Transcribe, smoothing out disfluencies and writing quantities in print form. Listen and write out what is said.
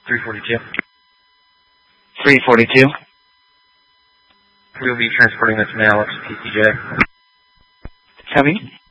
342. 342. We'll be transporting this mail up to TCJ. Copy.